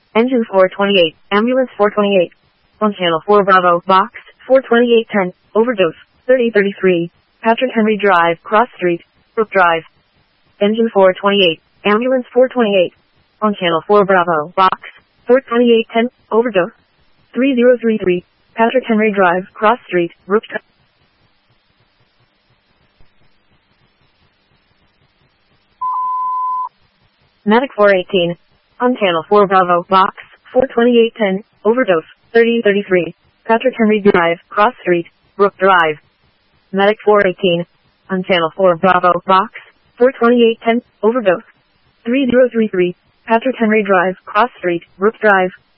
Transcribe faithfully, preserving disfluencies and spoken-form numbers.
Engine four twenty-eight, ambulance four twenty-eight. On channel four Bravo, box four twenty-eight ten, overdose, thirty thirty-three, Patrick Henry Drive, Cross Street, Brook Drive. Engine four twenty-eight, ambulance four twenty-eight. On channel four Bravo, box four twenty-eight ten, overdose, three zero three three, Patrick Henry Drive, Cross Street, Brook Drive. Medic four eighteen. On channel four Bravo, box four twenty-eight ten, overdose, thirty thirty-three, Patrick Henry Drive, Cross Street, Brook Drive. Medic four eighteen. On channel four Bravo, box four twenty-eight ten, overdose, three zero three three, Patrick Henry Drive, Cross Street, Brook Drive.